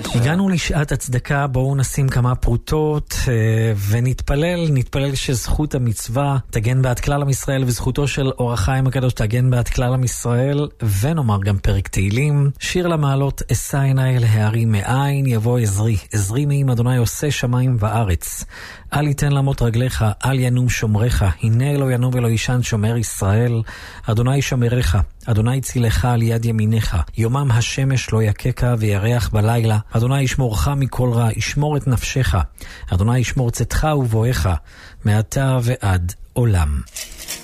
הגענו לשעת הצדקה, בואו נשים כמה פרוטות ונתפלל שזכות המצווה תגן בעד כלל עם ישראל, וזכותו של אור החיים הקדוש תגן בעד כלל עם ישראל, ונאמר גם פרק תהילים. שיר למעלות, אשא עיניי אל ההרים, מאין יבוא עזרי, עזרי מעם אדוני עושה שמיים וארץ. אל יתן למות רגליך, אל ינום שומרך, הנה לא ינום ולא ישן שומר ישראל. אדוני שומרך, אדוני צילך על יד ימיניך, יומם השמש לא יקקה וירח בלילה. אדוני ישמורך מכל רע, ישמור את נפשך. אדוני ישמור צאתך ובואך מעתה ועד עולם.